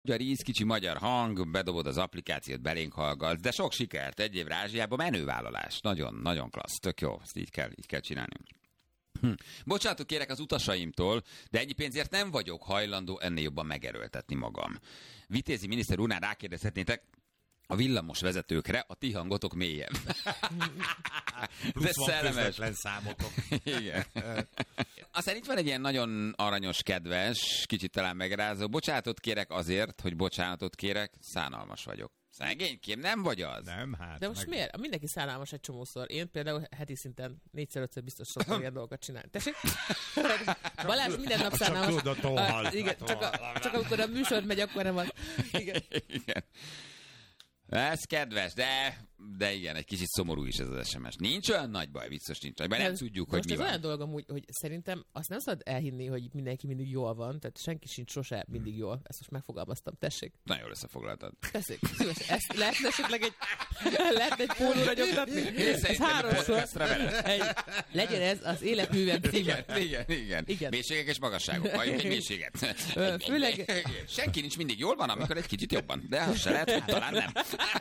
Magyar íz, kicsi magyar hang, bedobod az applikációt, belénk hallgatsz, de sok sikert, egy évre Ázsiába, menővállalás. Nagyon, nagyon klassz, tök jó, ezt így kell csinálni. Bocsánatot kérek az utasaimtól, de ennyi pénzért nem vagyok hajlandó ennél jobban megerőltetni magam. Vitézi miniszter úrnál rákérdezhetnétek, a villamos vezetőkre a ti hangotok mélyebb. Plusz van közvetlen számotok. Igen. Aztán itt van egy ilyen nagyon aranyos, kedves, kicsit talán megrázó. Bocsánatot kérek azért, hogy bocsánatot kérek, szánalmas vagyok. Szegénykém, nem vagy az? Nem, hát. De most miért? Mindenki szánalmas egy csomószor. Én például heti szinten 4-5-ször biztos szoktam ilyen dolgokat csinálni. Tessék? Balázs minden nap szánalmas. Igen, csak amikor a műsor megy, akkor nem az. Igen. Igen. Ez kedves, de igen, egy kicsit szomorú is ez az SMS. Nincs olyan nagy baj, biztos nincs nagy baj, nem tudjuk, hogy mi van. Most ez olyan dolog amúgy, hogy szerintem azt nem szabad elhinni, hogy mindenki mindig jól van, tehát senki sincs sose mindig jól. Ezt most megfogalmaztam, tessék. Nagyon jól összefoglaltad. Tessék, szívesen. Ezt lehetne esetleg lehetne egy pólóra nyomtatni? Ez 3-szor. Legyen ez az életművem címe. Igen. Mélységek és magasságok. Halljunk egy mélységet. Főleg... Senki nincs mindig jól van, amikor egy kicsit jobban. De az se lehet, hogy talán nem.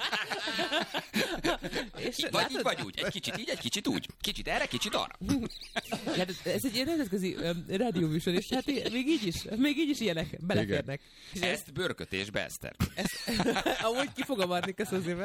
Vagy így, vagy úgy. Egy kicsit így, egy kicsit úgy. Kicsit erre, kicsit arra. Hát ez egy ilyen nemzetközi rádióműsor, és hát még így is ilyenek beleférnek. Ezt bőrkötésbe, Eszter. Ahogy ki fogom adni, köszönöm.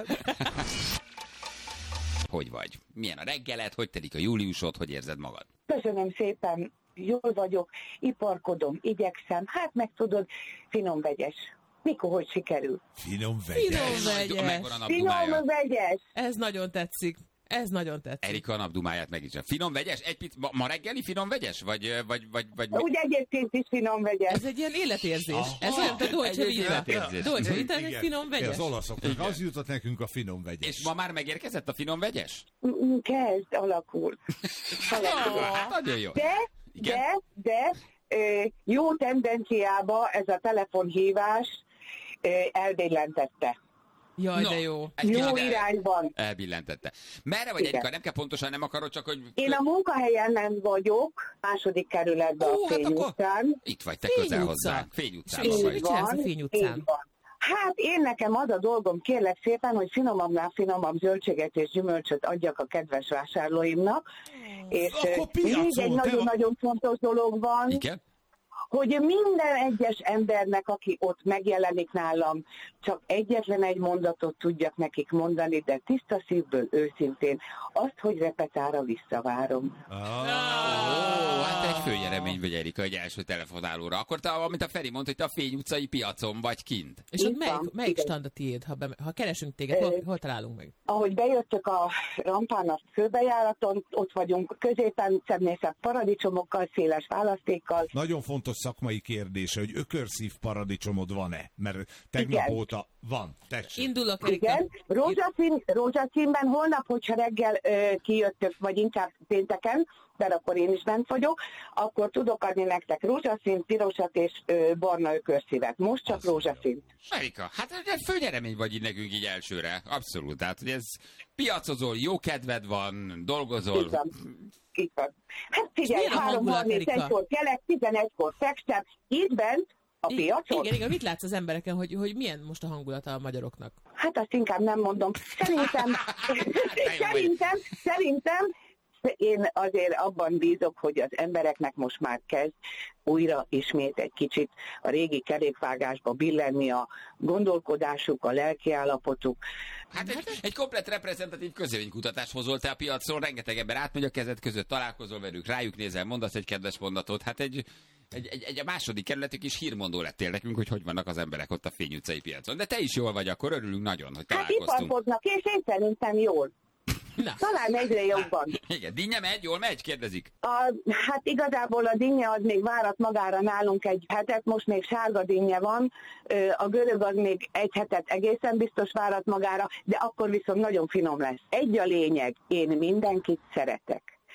Hogy vagy? Milyen a reggeled? Hogy telik a júliusod? Hogy érzed magad? Köszönöm szépen. Jól vagyok, iparkodom, igyekszem. Hát meg tudod, finom vegyes. Mikor, hogy sikerül? Finom vegyes. Finom vegyes. Ez nagyon tetszik. Erika a napdumáját meg is. Finom vegyes? Ma reggeli finom vegyes? Vagy úgy egyébként is finom vegyes. Ez egy ilyen életérzés. Ez olyan, te Dolce Vita. Dolce Vita, egy finom vegyes. Az olaszoknak az jutott nekünk a finom vegyes. És ma már megérkezett a finom vegyes? Kezd, alakul. Hát nagyon jó. De jó tendenciába ez a telefonhívás elbillentette. Jaj, de jó. Jó irányban. Elbillentette. Merre vagy, Erika? Nem kell pontosan, nem akarod, csak hogy... Én a munkahelyen nem vagyok, 2. kerületben a Fény utcán. Itt vagy te közel hozzá. Fény utcán vagy. Mit csinálsz a Fény utcán? Hát én nekem az a dolgom, kérlek szépen, hogy finomabbnál finomabb zöldséget és gyümölcsöt adjak a kedves vásárlóimnak. És még egy nagyon-nagyon fontos dolog van. Igen? Hogy minden egyes embernek, aki ott megjelenik nálam, csak egyetlen egy mondatot tudjak nekik mondani, de tiszta szívből, őszintén, azt, hogy repetára visszavárom. Hát egy főnyeremény vagy, Erika, egy első telefonálóra. Akkor te, amit a Feri mondta, hogy te a Fény utcai piacon vagy kint. És ott melyik stand a tiéd, ha keresünk téged, hol találunk meg? Ahogy bejöttök a rampán a főbejáraton, ott vagyunk középen, szebbnészebb paradicsomokkal, széles választékkal. Nagyon fontos szakmai kérdése, hogy ökörszív paradicsomod van-e? Mert tegnap óta van. Tessék. Indulok, Erika. Igen, rózsaszínben holnap, hogyha reggel kijöttök, vagy inkább pénteken, de akkor én is bent vagyok, akkor tudok adni nektek rózsaszín, pirosat és barna ökörszívet. Most csak rózsaszín. Erika, hát főnyeremény vagy így nekünk így elsőre. Abszolút. Tehát, hogy ez piacozol, jó kedved van, dolgozol. Így van. Hát figyelj, 3:31-kor kelek, 11-kor fekszem, itt bent a piacon. Igen, mit látsz az embereken, hogy milyen most a hangulata a magyaroknak? Hát azt inkább nem mondom. Szerintem én azért abban bízok, hogy az embereknek most már kezd újra ismét egy kicsit a régi kerékvágásba billenni a gondolkodásuk, a lelkiállapotuk. Hát egy komplett reprezentatív közvéleménykutatást hozol te a piacon, rengeteg ember átmegy a kezed között, találkozol velük, rájuk nézel, mondasz egy kedves mondatot, hát egy a második kerületük is hírmondó lettél nekünk, hogy vannak az emberek ott a Fény utcai piacon. De te is jól vagy, akkor örülünk nagyon, hogy találkoztunk. Hát iparkodnak, és én szerintem jól. Na. Talán egyre jobban. Igen, dinnye megy, jól megy, kérdezik? Hát igazából a dinnye az még várat magára nálunk egy hetet, most még sárga dinnye van, a görög az még egy hetet egészen biztos várat magára, de akkor viszont nagyon finom lesz. Egy a lényeg, én mindenkit szeretek.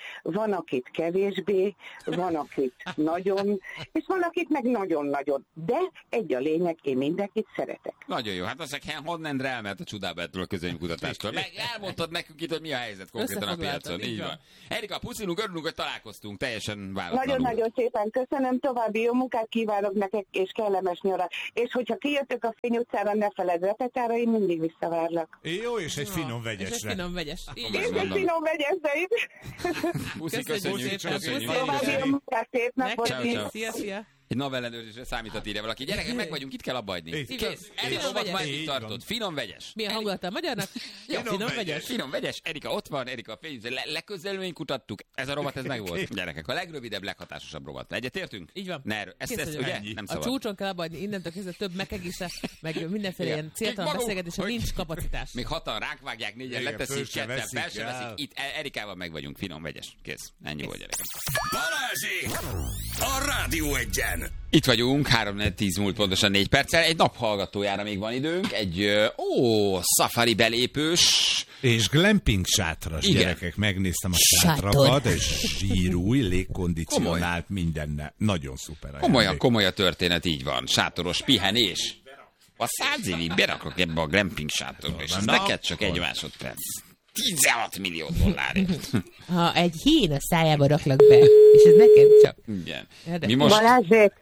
van akit kevésbé, van akit nagyon, és van akit meg nagyon-nagyon. De egy a lényeg, én mindenkit szeretek. Nagyon jó, hát aztán honnan elment a csodába ettől a közönkutatástól. Meg elmondtad nekünk itt, hogy mi a helyzet konkrétan a piacon. Így van. Erika, puszilunk, örülünk, hogy találkoztunk, teljesen váratlanul. Nagyon-nagyon szépen köszönöm, további jó munkát kívánok nektek, és kellemes nyarat. És hogyha kijöttök a Fény utcára, ne feledd Repetára, én mindig visszavárlak. Jó, és egy finom vegyesre. És egy finom vegyes. És egy finom vegyesre is. Puszi, köszönjük. További jó munkát, szép napot. Szia. Egy navellenőrzésre számítat, írja valaki. Gyerekek, meg vagyunk, itt kell abba hagyni. Kész. Finom vegyes. Itt tartod. Finom vegyes. Milyen hangulata a magyarnak? Jó, finom vegyes. Finom vegyes. Erika ott van, Erika leközelően kutattuk. Ez a rovat, ez megvolt. Gyerekek, a legrövidebb, leghatásosabb rovat. Egyetértünk? Így van. Ezt ugye? Nem szabad. A csúcson kell abba hagyni, innentől kezdve több megegésze, meg mindenféle ilyen céltalan beszélgetésre nincs kapacitás. Még hatan ránk vágják, négyen leteszik, ketten fel se veszik. Itt Erikával meg vagyunk. Finom vegyes. Kész. Ennyi volt, gyerekek. Balázsék! A Rádió Egyen! Itt vagyunk, 3-10 múlt pontosan 4 perccel. Egy naphallgatójára még van időnk. Egy, safari belépős. És glamping sátras, igen. Gyerekek, megnéztem a sátrakat, és zsírúj, légkondicionált mindenne. Nagyon szuper. Komoly a történet, így van. Sátoros pihenés. A 100 évig berakok ebbe a glamping sátorba, és ez neked csak egy másodperc. 16 millió dollárért. Ha egy hín a szájába raklak be, és ez neked csak. Igen. Mi most... Balázsék!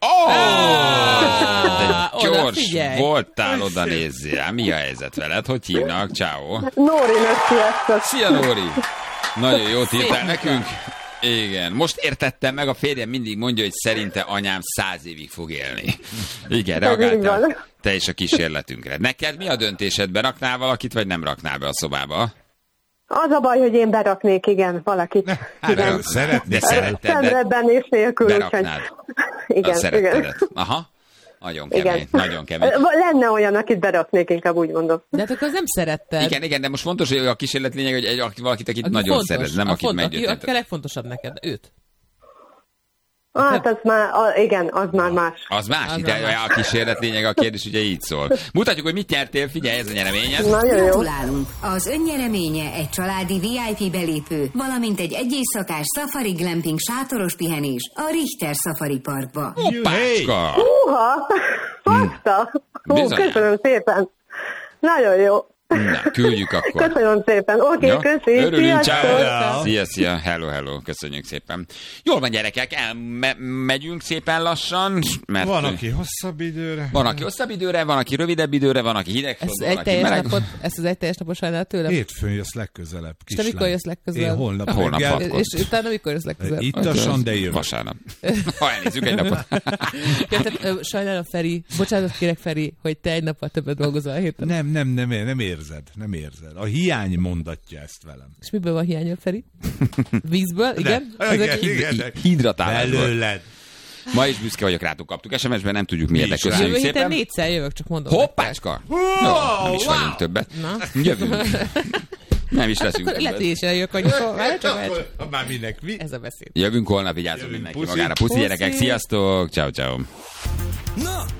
De gyors voltál, oda nézzél. Mi a helyzet veled? Hogy hívnak? Ciao. Nóri, sziasztok! Szia, Nóri! Nagyon jót írtál nekünk. Igen. Most értettem meg, a férjem mindig mondja, hogy szerinte anyám 100 évig fog élni. Igen, reagáltál te is a kísérletünkre. Neked mi a döntésed? Beraknál valakit, vagy nem raknál be a szobába? Az a baj, hogy én beraknék, igen, valakit. Igen. De szeretted. Szenvedbenés nélkül. Beraknád. Igen. Aha. Nagyon kemény, nagyon kemény. Lenne olyan, akit beraknék, inkább úgy mondom. De hát akkor az nem szeretted. Igen, de most fontos, hogy a kísérlet lényeg, hogy valakit, akit nagyon szeret, nem akit meggyőzted. Aki a legfontosabb neked, őt. Hát az már, igen, az már más. Az más, de a kísérlet lényeg, a kérdés ugye így szól. Mutatjuk, hogy mit nyertél, figyelj, ez a nyereményed. Nagyon jó. Gratulálunk! Az önnyereménye egy családi VIP belépő, valamint egy éjszakás safari glamping sátoros pihenés a Richter Safari Parkba. Hoppácska! Baszta! Köszönöm szépen! Nagyon jó. Na, küldjük akkor. Köszönöm szépen. Oké, köszi. Örülünk, ciao. Szia. Hello. Köszönjük szépen. Jól van, gyerekek, megyünk szépen lassan. Mert van, aki hosszabb időre. Van, aki hosszabb időre, van, aki rövidebb időre, van, aki hidegfront, van, aki meleg. Ezt az egy teljes napot sajnál tőlem? Hétfőn jössz legközelebb, kislány. És te mikor jössz legközelebb? Én holnap és utána mikor jössz legközelebb? Ittasan, de jövök. Vasárnap. Ha elnézzük egy napot. Sajnálom, Feri, bocsánat kérek, Feri, hogy te egy nappal többet dolgozol a héten. Nem érzed. A hiány mondatja ezt velem. És miből van hiánya, Feri? Vízből? Igen? Hidratálásból. Belőled. Ma is büszke vagyok rátok, kaptuk SMS-ben, nem tudjuk miért, de köszönjük szépen. Jövő héten 4-szer jövök, csak mondom. Hoppácska! Nem is vagyunk többet. Jövünk. Nem is leszünk többet. Lehet, hogy is eljövök, hogy már minek mi? Ez a beszéd. Jövünk holnap, vigyázzunk mindenki magára. Puszi, gyerekek, sziasztok! Ciao. Na,